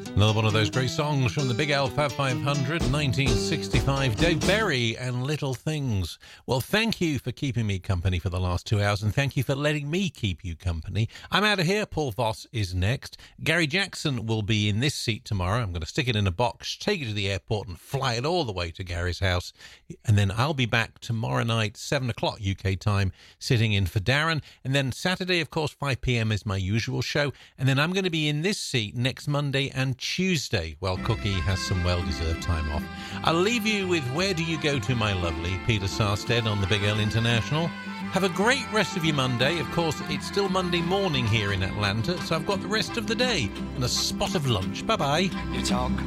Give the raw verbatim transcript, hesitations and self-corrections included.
Another one of those great songs from the Big L Fab five hundred, nineteen sixty-five, Dave Berry and Little Things. Well, thank you for keeping me company for the last two hours, and thank you for letting me keep you company. I'm out of here. Paul Voss is next. Gary Jackson will be in this seat tomorrow. I'm going to stick it in a box, take it to the airport, and fly it all the way to Gary's house. And then I'll be back tomorrow night, seven o'clock U K time, sitting in for Darren. And then Saturday, of course, five p.m. is my usual show. And then I'm going to be in this seat next Monday and Tuesday, while Cookie has some well-deserved time off. I'll leave you with Where Do You Go To, My Lovely, Peter Sarstedt on the Big L International. Have a great rest of your Monday. Of course, it's still Monday morning here in Atlanta, so I've got the rest of the day and a spot of lunch. Bye-bye. You talk